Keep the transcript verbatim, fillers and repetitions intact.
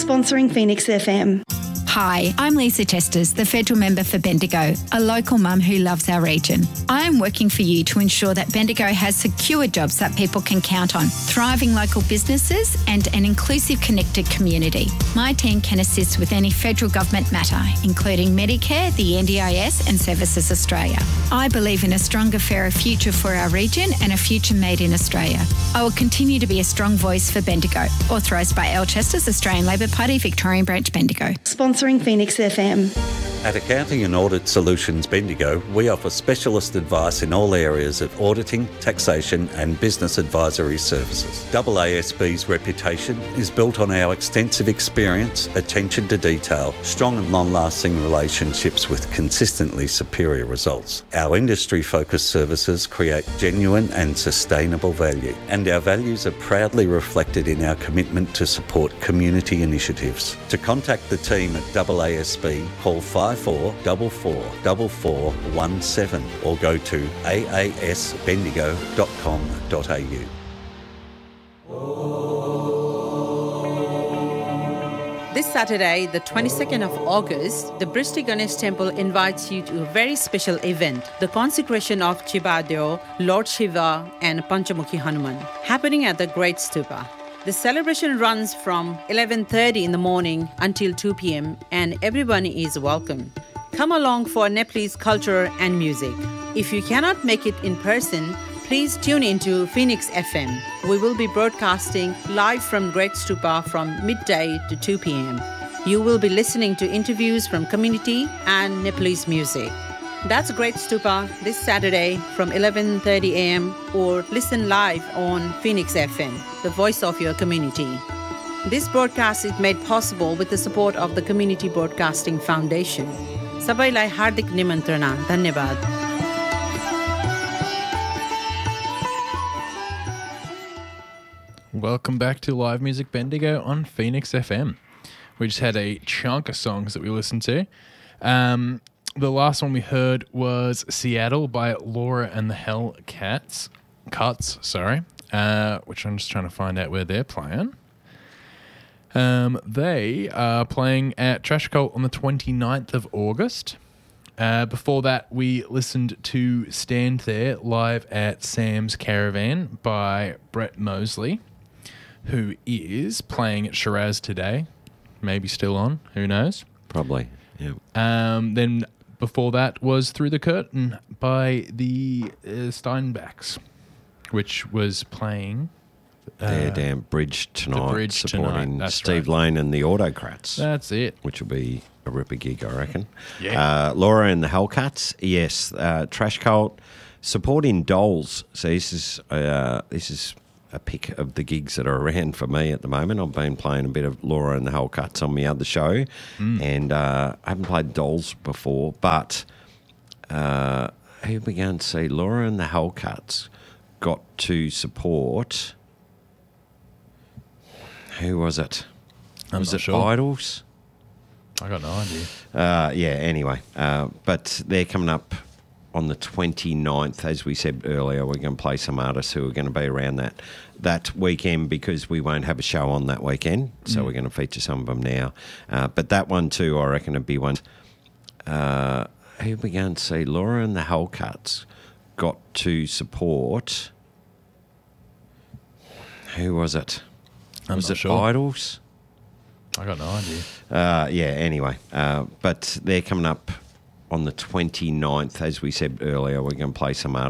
Sponsoring Phoenix F M. Hi, I'm Lisa Testers, the Federal Member for Bendigo, a local mum who loves our region. I am working for you to ensure that Bendigo has secure jobs that people can count on, thriving local businesses and an inclusive, connected community. My team can assist with any federal government matter, including Medicare, the N D I S and Services Australia. I believe in a stronger, fairer future for our region and a future made in Australia. I will continue to be a strong voice for Bendigo. Authorised by Alchester's Australian Labor Party, Victorian Branch, Bendigo. Sponsoring Phoenix F M. At Accounting and Audit Solutions Bendigo, we offer specialist advice in all areas of auditing, taxation and business advisory services. A A S B's reputation is built on our extensive experience, attention to detail, strong and long-lasting relationships with consistently superior results. Our industry-focused services create genuine and sustainable value, and our values are proudly reflected in our commitment to support community initiatives. To contact the team at A A S B, call five four four four four four one seven or go to a a s bendigo dot com dot a u. This Saturday, the twenty-second of August, the Bristol Ganesh Temple invites you to a very special event, the consecration of Chibadeo, Lord Shiva and Panchamukhi Hanuman, happening at the Great Stupa. The celebration runs from eleven thirty in the morning until two p.m. and everyone is welcome. Come along for Nepalese culture and music. If you cannot make it in person, please tune into Phoenix F M. We will be broadcasting live from Great Stupa from midday to two p.m. You will be listening to interviews from community and Nepalese music. That's Great Stupa this Saturday from eleven thirty a.m. or listen live on Phoenix F M, the voice of your community. This broadcast is made possible with the support of the Community Broadcasting Foundation. Sabailai hardik nimantrana. Dhanyabad. Welcome back to Live Music Bendigo on Phoenix F M. We just had a chunk of songs that we listened to. Um... The last one we heard was Seattle by Laura and the Hellcats. Cuts, sorry. Uh, which I'm just trying to find out where they're playing. Um, they are playing at Trash Cult on the twenty-ninth of August. Uh, before that, we listened to Stand There live at Sam's Caravan by Brett Mosley, who is playing at Shiraz today. Maybe still on, who knows? Probably, yeah. Um, then... Before that was Through the Curtain by the uh, Steinbacks, which was playing... Uh, Their damn Bridge Tonight, Bridge supporting Tonight, Steve right. Lane and the Autocrats. That's it. Which will be a ripper gig, I reckon. Yeah. Uh, Laura and the Hellcats, yes. Uh, Trash Cult, supporting Dolls. So this is, uh, this is a pick of the gigs that are around for me at the moment. I've been playing a bit of Laura and the Hellcats on my other show, mm. and uh, I haven't played Dolls before, but uh, who we going to see? Laura and the Hellcats got to support... Who was it? I'm was not it sure. Idols? I got no idea. Uh, yeah, anyway. Uh, but they're coming up on the twenty-ninth, as we said earlier. We're going to play some artists who are going to be around that that weekend because we won't have a show on that weekend. So mm. we're going to feature some of them now. Uh, but that one too, I reckon, would be one. Uh, who are we going to see? Laura and the Hellcats got to support... Who was it? I'm was not it sure. Idols? I got no idea. Uh, yeah, anyway. Uh, but they're coming up on the twenty-ninth, as we said earlier. We're going to play some artists